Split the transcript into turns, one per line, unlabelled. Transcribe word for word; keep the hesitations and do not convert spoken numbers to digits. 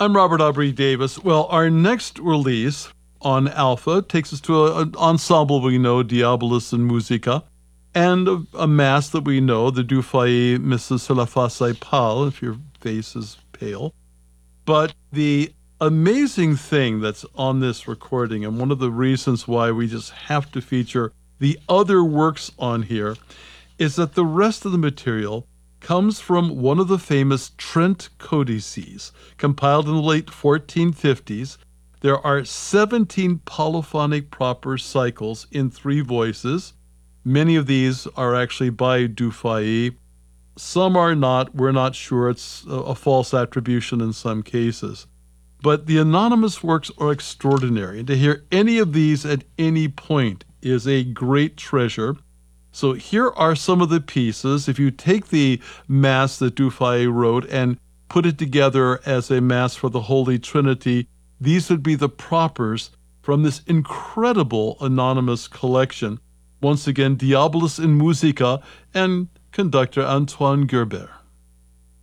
I'm Robert Aubrey Davis. Well, our next release on Alpha takes us to a- an ensemble we know, Diabolus in Musica, and a, a mass that we know, the Du Fay Misses sur la face pâle, if your face is pale. But the amazing thing that's on this recording, and one of the reasons why we just have to feature the other works on here, is that the rest of the material comes from one of the famous Trent codices, compiled in the late fourteen fifties. There are seventeen polyphonic proper cycles in three voices. Many of these are actually by Du Fay. Some are not. We're not sure. It's a, a false attribution in some cases. But the anonymous works are extraordinary, and to hear any of these at any point is a great treasure. So here are some of the pieces. If you take the Mass that Du Fay wrote and put it together as a Mass for the Holy Trinity, these would be the propers from this incredible anonymous collection. Once again, Diabolus in Musica and conductor Antoine Gerber.